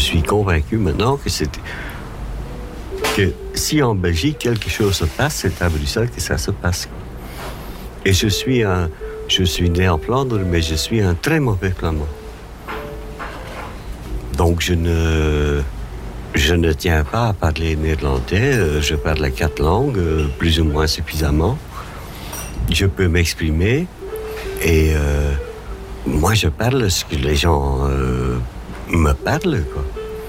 suis convaincu maintenant que si en Belgique quelque chose se passe, c'est à Bruxelles que ça se passe. Et je suis né en Flandre, mais je suis un très mauvais flamand. Donc je ne tiens pas à parler néerlandais. Je parle 4 langues, plus ou moins suffisamment. Je peux m'exprimer et moi je parle ce que les gens me parlent, quoi.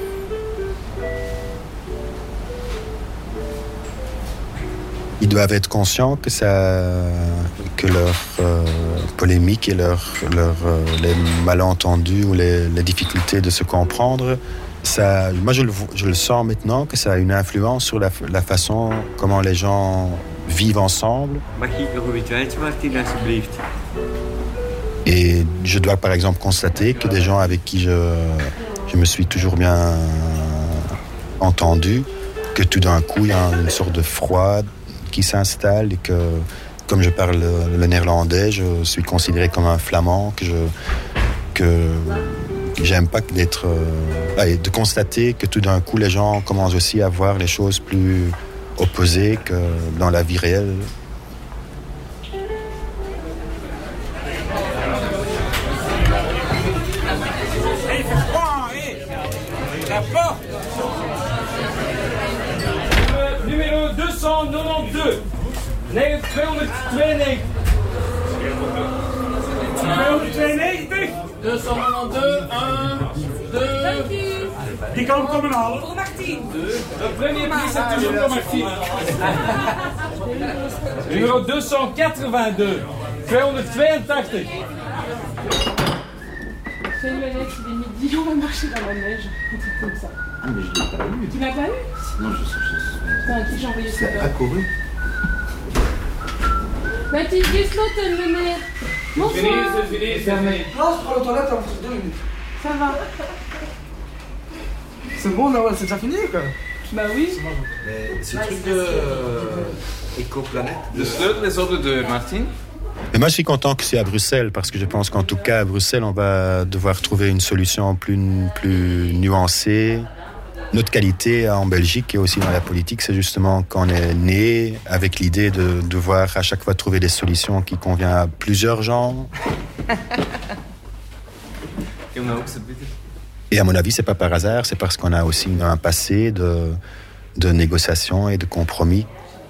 Ils doivent être conscients que leur polémique et les malentendus ou les difficultés de se comprendre, moi je le sens maintenant que ça a une influence sur la façon comment les gens vivent ensemble. Et je dois par exemple constater que des gens avec qui je me suis toujours bien entendu, que tout d'un coup il y a une sorte de froid qui s'installe et que, comme je parle le néerlandais, je suis considéré comme un flamand, que j'aime pas de constater que tout d'un coup les gens commencent aussi à voir les choses plus opposées que dans la vie réelle. Numéro 292. Nee, 292. 292. 292. 1, 2. Die kan hem komen halen. Voor Martien. De premier prix c'est toujours pour Martien. Numéro 282. 282. C'est le mec, il est midi, on va marcher dans la neige. Un truc comme ça. Ah, mais je l'ai pas eu. Tu l'as pas eu? Non, je Putain, à qui j'ai envoyé ça? C'est accouru. Mathilde, Gislauten, meneer. Bonsoir. C'est fini, fermé. Non, je prends aux toilettes en 2 minutes. Ça va? C'est bon, là, c'est déjà fini, quoi. Bah oui. Mais ce truc de écoplanète. De sleutel is op de deur, Martien. Mais moi, je suis content que c'est à Bruxelles, parce que je pense qu'en tout cas, à Bruxelles, on va devoir trouver une solution plus nuancée. Notre qualité en Belgique et aussi dans la politique, c'est justement qu'on est né avec l'idée de devoir à chaque fois trouver des solutions qui conviennent à plusieurs gens. Et à mon avis, c'est pas par hasard, c'est parce qu'on a aussi un passé de négociations et de compromis.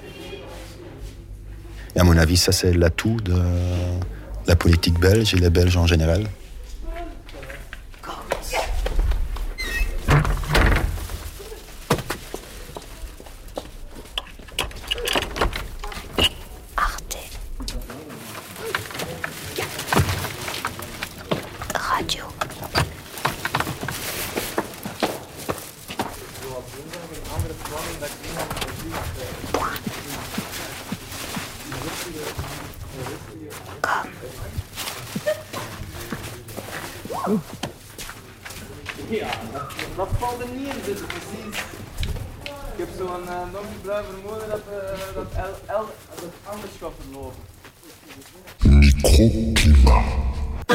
Et à mon avis, ça c'est l'atout de la politique belge et les Belges en général. Ja, dat valt er niet in zitten, precies. Ik heb zo'n donkerbruin vermoeden dat L dat anderschap verloren. Microclimat.